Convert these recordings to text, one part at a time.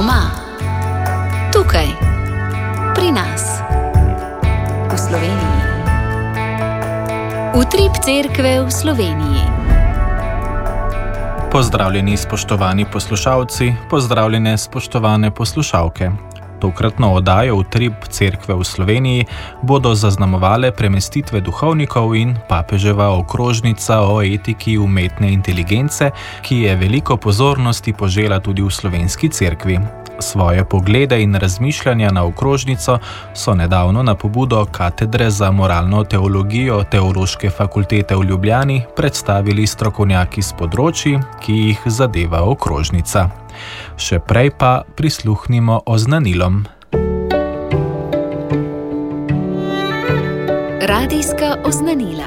Doma, tukaj, pri nas, v Sloveniji. Utrip cerkve v Sloveniji. Pozdravljeni spoštovani poslušalci, pozdravljene spoštovane poslušalke. Tokratno oddajo Utrip cerkve v Sloveniji bodo zaznamovale premestitve duhovnikov in papeževa okrožnica o etiki umetne inteligence, ki je veliko pozornosti požela tudi v slovenski cerkvi. Svoje poglede in razmišljanja na okrožnico so nedavno na pobudo Katedre za moralno teologijo Teološke fakultete v Ljubljani predstavili strokovnjaki s področji, ki jih zadeva okrožnica. Še prej pa prisluhnimo oznanilom. Radijska oznanila.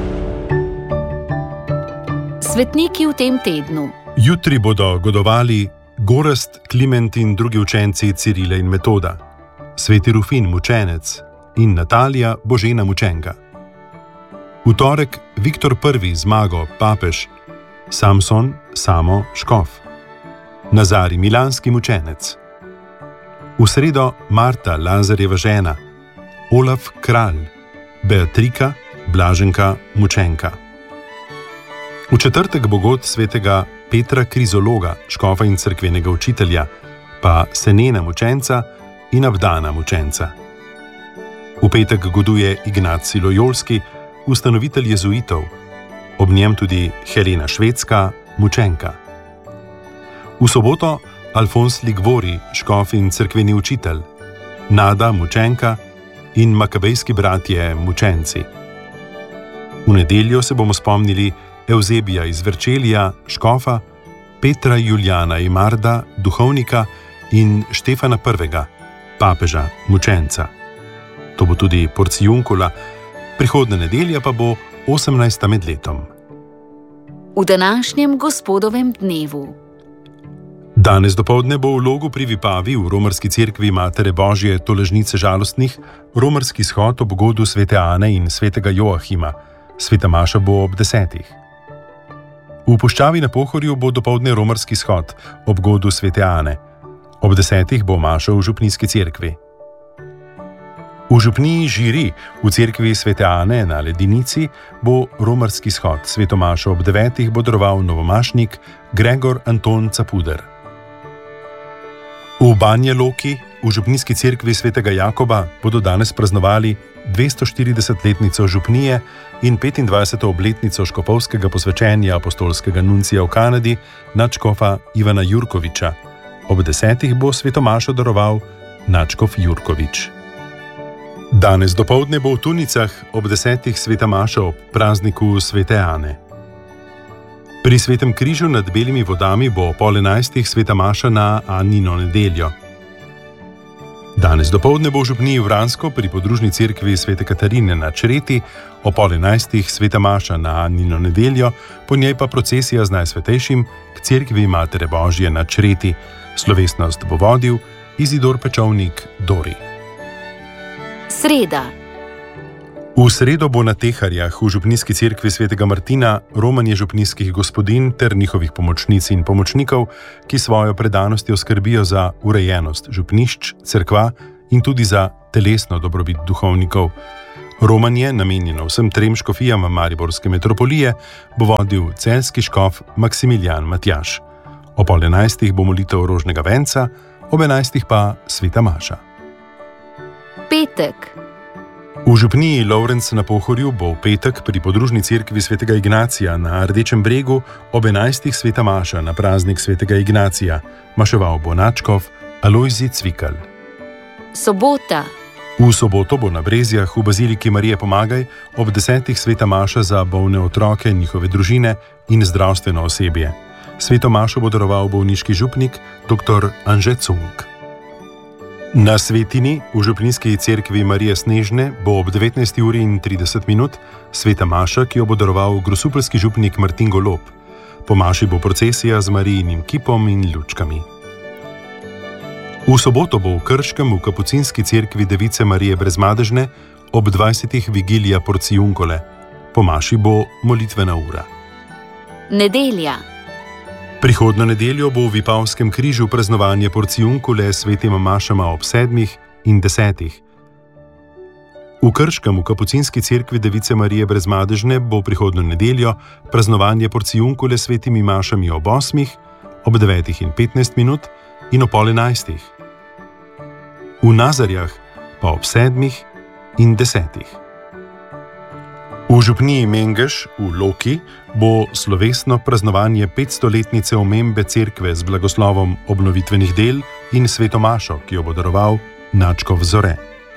Svetniki v tem tednu. Jutri bodo godovali Gorazd, Kliment in drugi učenci Cirila in Metoda, Sveti Rufin, mučenec, in Natalija, Božena mučenka. V torek Viktor I, Zmago, papež, Samson, Samo, škof, Nazarij, milanski mučenec. V sredo Marta, Lazarjeva žena, Olaf, kralj, Beatrika, blaženka, mučenka. V četrtek bo god svetega Petra Krizologa, škofa in cerkvenega učitelja, pa Senena mučenca in Abdana mučenca. V petek goduje Ignacij Lojolski, ustanovitelj jezuitov, ob njem tudi Helena Švedska, mučenka. V soboto Alfons Ligvori, škof in cerkveni učitelj, Nada, mučenka in makabejski bratje, mučenci. V nedeljo se bomo spomnili Evzebija iz Verčelija, škofa, Petra Julijana Imarda, duhovnika in Štefana I, papeža, mučenca. To bo tudi porcijunkula, prihodnja nedelja pa bo 18. med letom. V današnjem gospodovem dnevu. Danes dopoldne bo v Logu pri Vipavi v romarski cerkvi Matere Božje tolažnice žalostnih romarski shod ob godu svete Ane in svetega Joahima. Sveta maša bo ob 10. V puščavi na Pohorju bo dopoldne romarski shod ob godu svete Ane. Ob 10. bo maša v župnijski cerkvi. V župniji Žiri v cerkvi svete Ane na Ledinici bo romarski shod. Sveto mašo ob 9. bo daroval novomašnik Gregor Anton Capuder. V Banja Loki v župnijski cerkvi svetega Jakoba bodo danes praznovali 240-letnico župnije in 25. obletnico škofovskega posvečenja apostolskega nuncija v Kanadi nadškofa Ivana Jurkoviča. Ob 10. bo sveto mašo daroval nadškof Jurkovič. Danes dopoldne bo v Tunicah ob 10. sveta maša ob prazniku svete Ane. Pri Svetem križu nad Belimi vodami bo ob 11. sveta maša na Annino nedeljo. Danes dopoldne bo v župniji Vransko pri podružni cerkvi svete Katarine na Čreti, ob 11. sveta maša na Annino nedeljo, po njej pa procesija z Najsvetejšim k cerkvi Matere Božje na Čreti. Slovesnost bo vodil Izidor Pečovnik Dori. Sreda. V sredo bo na Teharjah v župnijski cerkvi svetega Martina romanje župnijskih gospodin ter njihovih pomočnic in pomočnikov, ki svojo predanostjo skrbijo za urejenost župnišč, cerkva in tudi za telesno dobrobit duhovnikov. Romanje, namenjeno vsem trem škofijam mariborske metropolije, bo vodil celjski škof Maksimilijan Matjaž. Ob 11. bo molitev rožnega venca, ob 11. pa sveta maša. Petek. V župniji Lovrenc na Pohorju bo v petek pri podružni cerkvi svetega Ignacija na Rdečem bregu ob 11. sveta maša na praznik svetega Ignacija. Maševal bo nadškof Alojzij Cvikl. Sobota. V soboto bo na Brezjah v baziliki Marije Pomagaj ob 10. sveta maša za bolne otroke, njihove družine in zdravstveno osebje. Sveto mašo bo daroval bolniški župnik dr. Anže Cunk. Na Svetini v župnijski cerkvi Marije Snežne bo ob 19:30 sveta maša, ki jo bo daroval grosupeljski župnik Martin Golob. Po maši bo procesija z Marijinim kipom in lučkami. V soboto bo v Krškem v kapucinski cerkvi Device Marije Brezmadežne ob 20. vigilija porcijunkole. Po maši bo molitvena ura. Nedelja. Prihodnjo nedeljo bo v Vipavskem križu praznovanje porciunkule s svetima mašama ob 7 in 10. V Krškem v Kapucinski cerkvi Device Marije Brezmadežne bo prihodnjo nedeljo praznovanje porciunkule s svetimi mašami ob 8, ob 9 in 15 minut in ob 10:30. V Nazarjah pa ob 7 in 10. V župniji Mengeš v Loki bo slovesno praznovanje 500-letnice omembe cerkve z blagoslovom obnovitvenih del in svetomašo, ki jo bo daroval nadškof Zore.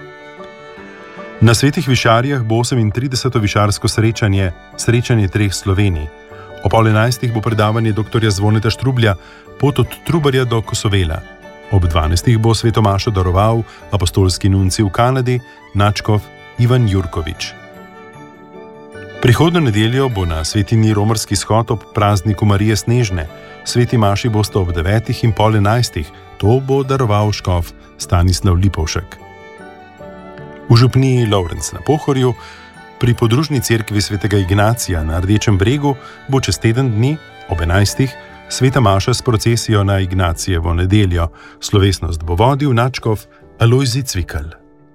Na Svetih Višarjah bo 38. višarsko srečanje treh Slovenij. Ob 11. bo predavanje dr. Zvoneta Štrublja Pot od Trubarja do Kosovela. Ob 12. bo svetomašo daroval apostolski nunci v Kanadi, nadškof Ivan Jurkovič. Prihodnjo nedeljo bo na svetini romarski shod ob prazniku Marije Snežne. Sveti maši bosta ob 9 in 10:30. To bo daroval škof Stanislav Lipovšek. V župniji Lovrenc na Pohorju pri podružni cerkvi svetega Ignacija na Rdečem bregu bo čez teden dni ob 11. sveta maša s procesijo na Ignacijevo nedeljo. Slovesnost bo vodil nadškof Alojzij Cvikl.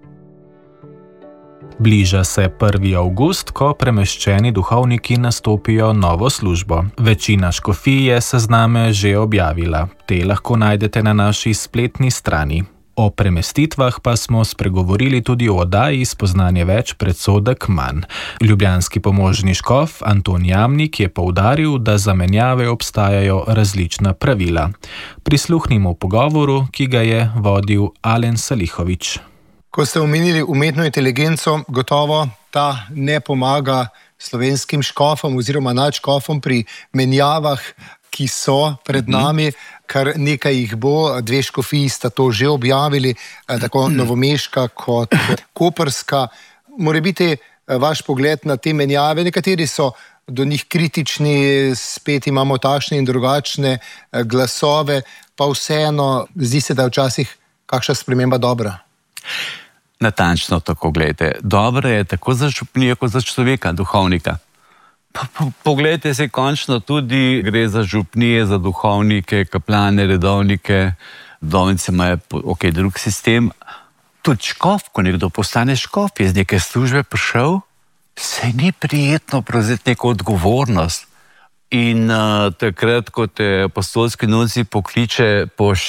Bliža se 1. avgust, ko premeščeni duhovniki nastopijo novo službo. Večina škofij je sezname že objavila. Te lahko najdete na naši spletni strani. O premestitvah pa smo spregovorili tudi o oddaji Spoznanje več, predsodek manj. Ljubljanski pomožni škof Anton Jamnik je poudaril, da za menjave obstajajo različna pravila. Prisluhnimo pogovoru, ki ga je vodil Alen Salihovič. Ko ste omenili umetno inteligenco, gotovo ta ne pomaga slovenskim škofom oziroma nadškofom pri menjavah, ki so pred nami, kar nekaj jih bo. 2 škofiji sta to že objavili, tako novomeška kot koprska. Morebiti vaš pogled na te menjave, nekateri so do njih kritični, spet imamo takšne in drugačne glasove, pa vseeno zdi se, da je včasih kakšna sprememba dobra. Natančno tako, gledajte. Dobro je tako za župnijo, kot za človeka, duhovnika. Poglejte se, končno tudi gre za župnije, za duhovnike, kaplane, redovnike, dovnice imajo drug sistem. Tudi škof, ko nekdo postane škof, je iz neke službe prišel, se ni prijetno prevzeti neko odgovornost. In takrat, ko te apostolski nunci pokliče,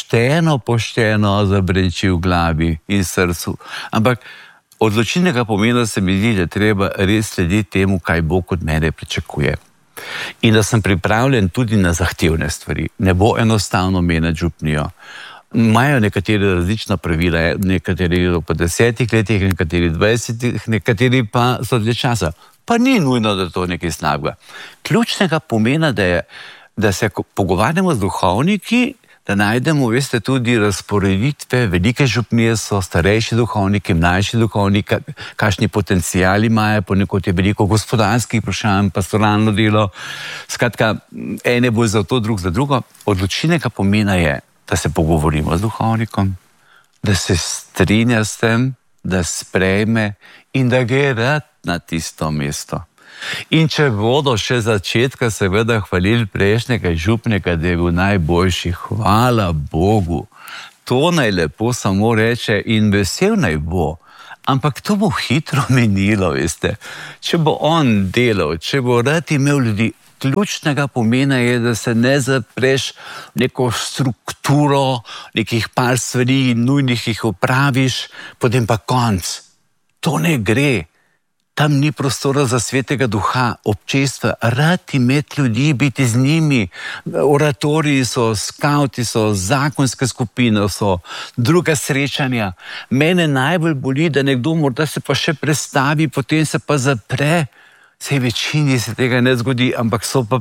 pošteno zabrenči v glavi in srcu. Ampak odločilnega pomena se mi zdi, da treba res slediti temu, kaj Bog od mene pričakuje. In da sem pripravljen tudi na zahtevne stvari. Ne bo enostavno menjati župnijo. Imajo nekateri različna pravila, nekateri po 10 letih, nekateri 20, nekateri pa so dlje časa. Pa ni nujno, da to nekaj slabega. Ključnega pomena, da se pogovarjamo z duhovniki, da najdemo, veste, tudi razporeditve. Velike župnije so starejši duhovniki, mlajši duhovniki, kakšni potencijali imajo, ponekod je veliko gospodarskih vprašanj, pastoralno delo. Skratka, ene bo za to, drug za drugo. Odločilnega pomena je, da se pogovorimo z duhovnikom, da se strinja s tem, da sprejme in da gre rad na tisto mesto. In če bodo še začetka seveda hvalili prejšnjega župnika, da je bil najboljši, hvala Bogu. To naj lepo samo reče in vesel naj bo. Ampak to bo hitro minilo, veste. Če bo on delal, če bo rad imel ljudi, ključnega pomena je, da se ne zapreš neko strukturo, nekih par stvari, nujnih jih opraviš, potem pa konc. To ne gre. Tam ni prostora za svetega duha, občestva, rad imeti ljudi, biti z njimi. Oratoriji so, skauti so, zakonske skupine so, druga srečanja. Mene najbolj boli, da nekdo morda se pa še prestavi, potem se pa zapre. Sej večini se tega ne zgodi, ampak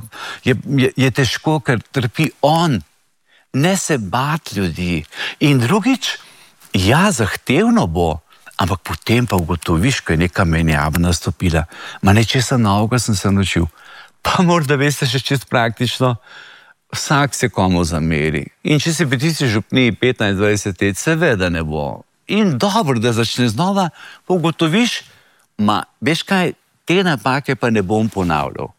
je težko, ker trpi on. Ne se bati ljudi. In drugič, ja, zahtevno bo, ampak potem pa ugotoviš, ko je neka menjava nastopila. Ma nečesa novega sem se naučil. Pa morda veste še čisto praktično, vsak se komu zameri. In če si pri tisti župniji 15-20 let, seveda ne bo. In dobro, da začne znova, pa ugotoviš, ma veš kaj, te napake pa ne bom ponavljal.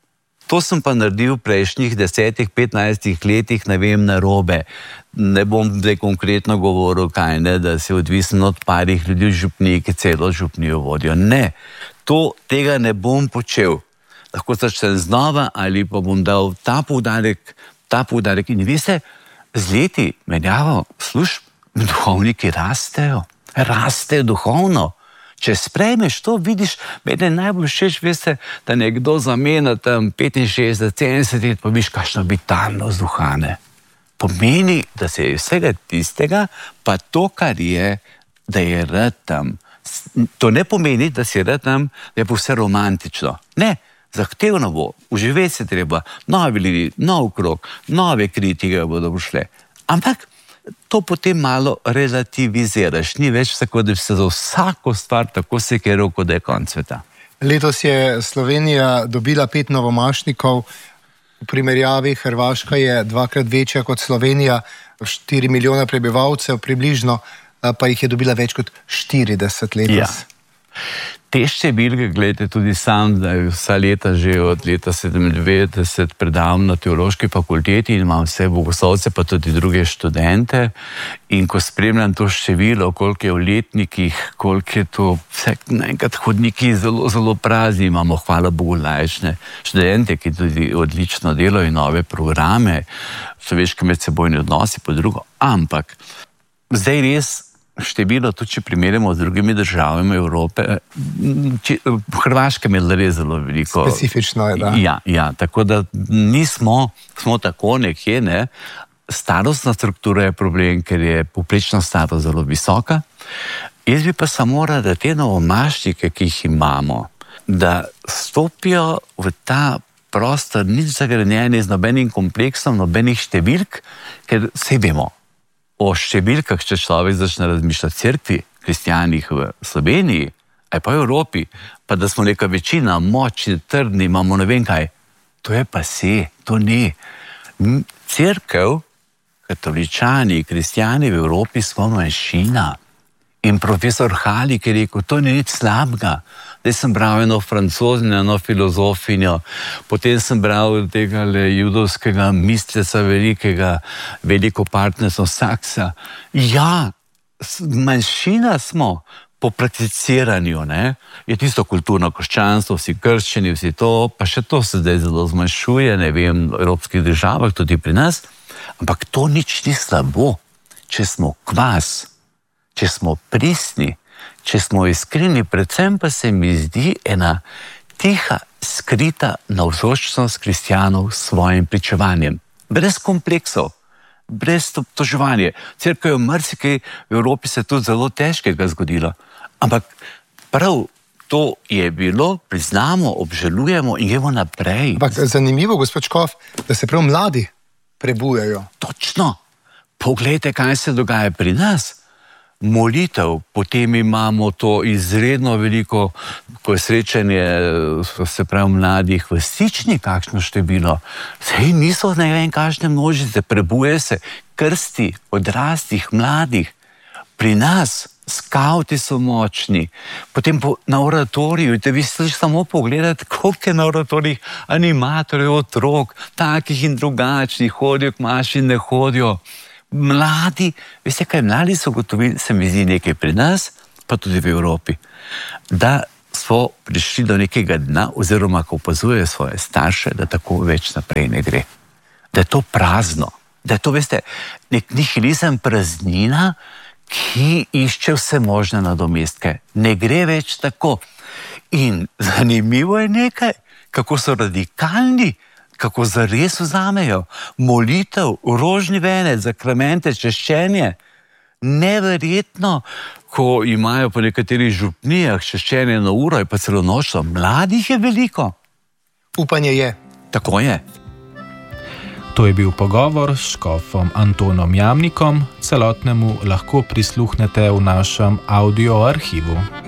To sem pa naredil v prejšnjih 10-15 letih, ne vem, narobe. Ne bom zdaj konkretno govoril, kaj ne, da si odvisen od parih ljudi v župniji, ki celo župnijo vodijo. Ne, tega ne bom počel. Lahko začnem znova ali pa bom dal ta poudarek. In veste, z leti menjavo služb, duhovniki rastejo duhovno. Če sprejmeš to, vidiš, meni najbolj všeč, veste, da nekdo zamena tam 65-70 let, pa viš kakšno vitalnost duha, ne. Pomeni, da se je vsega tistega, pa to, kar je, da je rad tam. To ne pomeni, da si rad tam, da je pa vse romantično. Ne, zahtevno bo, uživeti se treba, novi ljudi, nov krog, nove kritike bodo prišle. Ampak to potem malo relativiziraš. Ni več tako, da bi se za vsako stvar tako sekiral, kot da je konec sveta. Letos je Slovenija dobila 5 novomašnikov, v primerjavi Hrvaška je 2-krat večja kot Slovenija, 4 milijona prebivalcev približno, pa jih je dobila več kot 40 letos. Ja. Te številke, gledajte, tudi sam, da je vsa leta, že od leta 97 predavam na teološki fakulteti in imam vse bogoslovce, pa tudi druge študente. In ko spremljam to število, koliko je v letnikih, koliko je to vse naenkrat hodniki zelo, zelo prazni, imamo, hvala Bogu, laične študente, ki tudi odlično delajo in nove programe, človeške medsebojne odnosi, po drugo. Ampak zdaj res število, tudi če primerjamo z drugimi državami Evrope, Hrvaška je res zelo veliko. Specifično je, da. Ja, tako da smo tako nekje, ne. Starostna struktura je problem, ker je povprečna starost zelo visoka. Jaz bi pa samo rad, da te novomašnike, ki jih imamo, da stopijo v ta prostor, nič zagrenjeni z nobenim kompleksom, nobenih številk, ker vse vemo. O številkah, če človek začne razmišljati v cerkvi, kristijanih v Sloveniji, ali pa v Evropi, pa da smo neka večina, močni, trdni, imamo ne vem kaj. To je pa to ni. Cerkev, katoličani, kristijani v Evropi smo manjšina. In profesor Halik je rekel, to ni nič slabega. Zdaj sem bral eno francozinjo, eno filozofinjo, potem sem bral tega judovskega misleca veliko partnerstva Saksa. Ja, manjšina smo po prakticiranju, ne. Je tisto kulturno krščanstvo, vsi krščani, vsi to, pa še to se zdaj zelo zmanjšuje, ne vem, v evropskih državah, tudi pri nas. Ampak to nič ni slabo, če smo kvas, če smo pristni, če smo iskreni, predvsem pa se mi zdi ena tiha, skrita navzočnost kristijanov s svojim pričevanjem. Brez kompleksov, brez obtoževanja. Cerkev je marsikaj v Evropi se tudi zelo težkega zgodilo. Ampak prav to je bilo, priznamo, obžalujemo in gremo naprej. Ampak zanimivo, gospod Škof, da se prav mladi prebujajo. Točno. Poglejte, kaj se dogaja pri nas. Molitev, potem imamo to izredno veliko, ko je srečanje, se pravi, mladih v Stični, kakšno število. Sej niso ne vem kakšne množice, prebuje se krsti odraslih, mladih. Pri nas skavti so močni, potem na oratoriju, da vi ste samo pogledati, koliko je na oratorijih animatorjev, otrok, takih in drugačnih, hodijo k maši in ne hodijo. Mladi, veste kaj, mladi so gotovili, se mi zdi nekaj pri nas, pa tudi v Evropi, da so prišli do nekega dna, oziroma ko opazujejo svoje starše, da tako več naprej ne gre. Da je to prazno, da je to, veste, nek nihilizem, praznina, ki išče vse možne nadomestke. Ne gre več tako. In zanimivo je nekaj, kako so radikalni, kako zares vzamejo molitev, rožni venec, zakramente, češčenje. Neverjetno, ko imajo po nekaterih župnijah češčenje na uro, pa celo nočno. Mladih je veliko. Upanje je. Tako je. To je bil pogovor s škofom Antonom Jamnikom, celotnemu lahko prisluhnete v našem audio arhivu.